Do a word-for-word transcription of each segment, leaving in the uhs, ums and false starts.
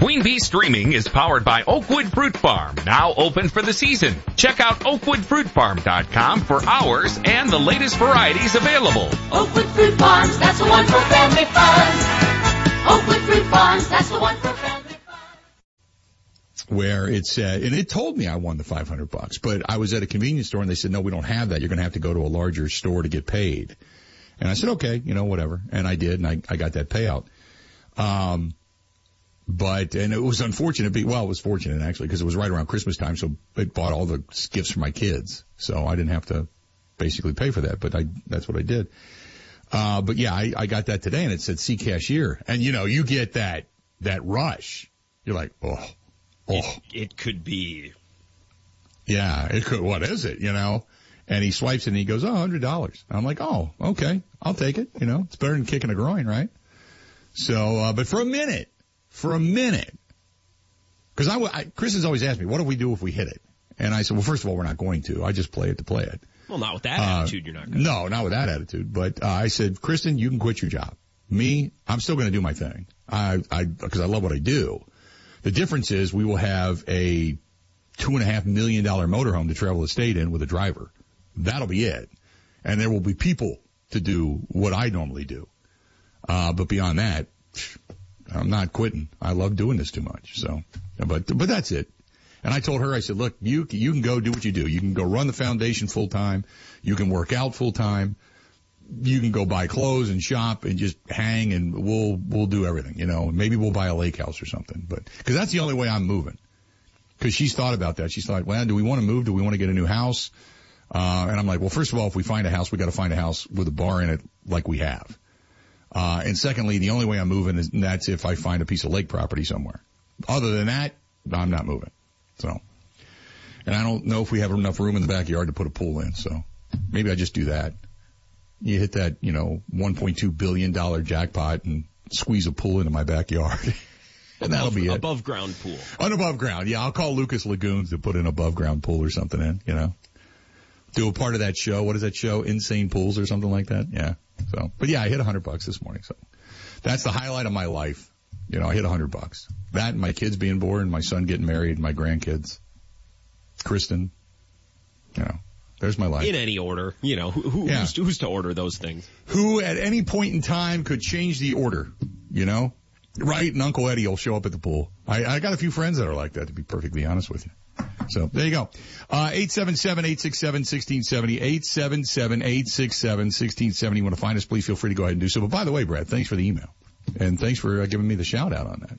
Queen Bee Streaming is powered by Oakwood Fruit Farm, now open for the season. Check out oakwood fruit farm dot com for hours and the latest varieties available. Oakwood Fruit Farms, that's the one for family fun. Oakwood Fruit Farms, that's the one for family fun. Where it's, uh, and it told me I won the five hundred bucks, but I was at a convenience store and they said, no, we don't have that. You're going to have to go to a larger store to get paid. And I said, okay, you know, whatever. And I did, and I, I got that payout. Um, But, and it was unfortunate, well, it was fortunate actually, because it was right around Christmas time, so it bought all the gifts for my kids. So I didn't have to basically pay for that, but I, that's what I did. Uh, but yeah, I, I got that today and it said see cashier. And you know, you get that, that rush. You're like, oh, oh. It, it could be. Yeah, it could, what is it, you know? And he swipes it and he goes, oh, one hundred dollars. I'm like, oh, okay, I'll take it. You know, it's better than kicking a groin, right? So, uh, but for a minute, For a minute. Because I, I, Chris has always asked me, what do we do if we hit it? And I said, well, first of all, we're not going to. I just play it to play it. Well, not with that uh, attitude, you're not going to. No, not with that attitude. But uh, I said, Kristen, you can quit your job. Me, I'm still going to do my thing. I, I, because I love what I do. The difference is we will have a two and a half million dollar motorhome to travel the state in with a driver. That'll be it. And there will be people to do what I normally do. Uh, but beyond that, I'm not quitting. I love doing this too much. So, but, but that's it. And I told her, I said, look, you, you can go do what you do. You can go run the foundation full time. You can work out full time. You can go buy clothes and shop and just hang and we'll, we'll do everything, you know, maybe we'll buy a lake house or something, but, cause that's the only way I'm moving. Cause she's thought about that. She's thought, well, do we want to move? Do we want to get a new house? Uh, and I'm like, well, first of all, if we find a house, we got to find a house with a bar in it like we have. Uh, and secondly, the only way I'm moving is, and that's if I find a piece of lake property somewhere. Other than that, I'm not moving. So, and I don't know if we have enough room in the backyard to put a pool in. So maybe I just do that. You hit that, you know, one point two billion dollars jackpot and squeeze a pool into my backyard. And that'll above, be it. Above ground pool. An above ground. Yeah. I'll call Lucas Lagoons to put an above ground pool or something in, you know, do a part of that show. What is that show? Insane Pools or something like that. Yeah. So, but yeah, I hit a hundred bucks this morning. So that's the highlight of my life. You know, I hit a hundred bucks. That and my kids being born, my son getting married, my grandkids, Kristen, you know, there's my life. In any order, you know, who, who, yeah. who's, who's to order those things? Who at any point in time could change the order, you know? Right? And Uncle Eddie will show up at the pool. I, I got a few friends that are like that, to be perfectly honest with you. So there you go. Uh, eight seven seven, eight six seven, one six seven zero, eight seven seven, eight six seven, one six seven zero. You want to find us, please feel free to go ahead and do so. But by the way, Brad, thanks for the email. And thanks for uh, giving me the shout out on that.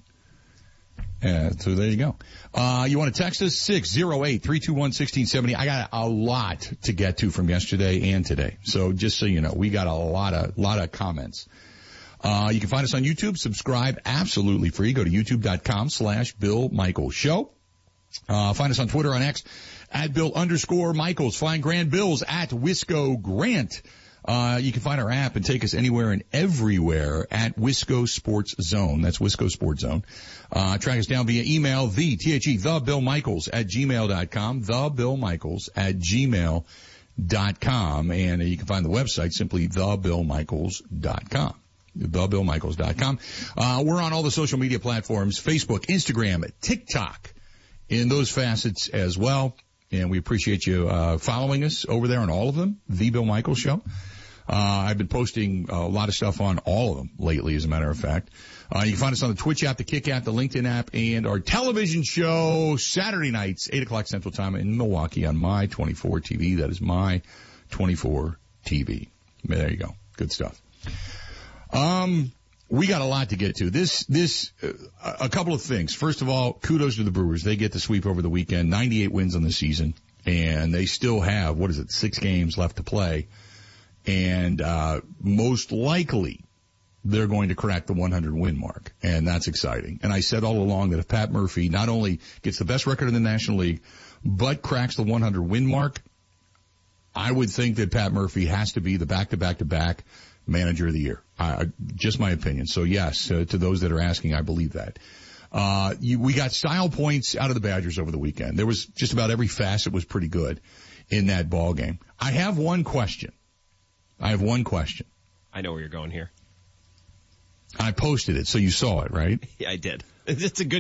Uh, so there you go. Uh, you want to text us? six oh eight, three two one, one six seven zero. I got a lot to get to from yesterday and today. So just so you know, we got a lot of, lot of comments. Uh, you can find us on YouTube. Subscribe absolutely free. Go to youtube.com slash Bill Michaels Show. Uh, find us on Twitter, on X, at Bill underscore Michaels. Find Grand Bills at Wisco Grant. Uh, you can find our app and take us anywhere and everywhere at Wisco Sports Zone. That's Wisco Sports Zone. Uh, track us down via email, the, T-H-E, the Bill Michaels at gmail dot com, the Bill Michaels at gmail dot com. And uh, you can find the website simply the bill michaels dot com. the bill michaels dot com. Uh, we're on all the social media platforms, Facebook, Instagram, TikTok, in those facets as well. And we appreciate you, uh, following us over there on all of them. The Bill Michaels Show. Uh, I've been posting a lot of stuff on all of them lately, as a matter of fact. Uh, you can find us on the Twitch app, the Kick app, the LinkedIn app, and our television show Saturday nights, eight o'clock Central Time in Milwaukee on My twenty-four T V. That is My twenty-four T V. There you go. Good stuff. Um, we got a lot to get to. This, this, uh, a couple of things. First of all, kudos to the Brewers. They get the sweep over the weekend, ninety-eight wins on the season, and they still have, what is it, six games left to play. And, uh, most likely they're going to crack the one hundred win mark. And that's exciting. And I said all along that if Pat Murphy not only gets the best record in the National League, but cracks the one hundred win mark, I would think that Pat Murphy has to be the back-to-back-to-back manager of the year. Uh, just my opinion. So yes, uh, to those that are asking, I believe that. Uh, you, we got style points out of the Badgers over the weekend. There was just about every facet was pretty good in that ball game. I have one question. I have one question. I know where you're going here. I posted it, so you saw it, right? Yeah, I did. It's a good